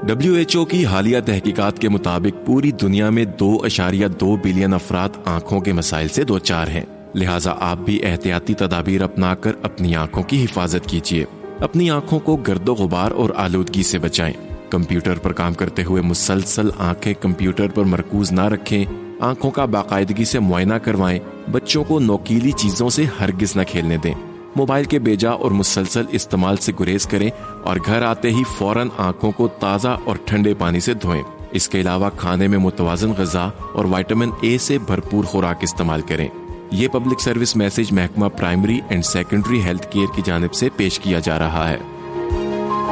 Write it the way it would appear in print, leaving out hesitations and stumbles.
WHO की हालिया तहकीकात के मुताबिक पूरी दुनिया में 2.2 बिलियन अफराद आंखों के मसाइल से दो चार हैं। लिहाजा आप भी एहतियाती तदाबीर अपनाकर अपनी आंखों की हिफाजत कीजिए। अपनी आंखों को गर्दो गुबार और आलूदगी से बचाएं। कंप्यूटर पर काम करते हुए मुसलसल आंखें कंप्यूटर पर मरकूज ना रखें। आंखों का बाकायदगी से मुआयना करवाएं। बच्चों को नोकीली चीजों से हरगिज न खेलने दें। मोबाइल के बेजा और मुसलसल इस्तेमाल से गुरेज करें और घर आते ही फौरन आंखों को ताज़ा और ठंडे पानी से धोएं। इसके अलावा खाने में मुतवाज़न ग़िज़ा और विटामिन ए से भरपूर खुराक इस्तेमाल करें। ये पब्लिक सर्विस मैसेज महकमा primary and secondary health care की जानिब से पेश किया जा रहा है।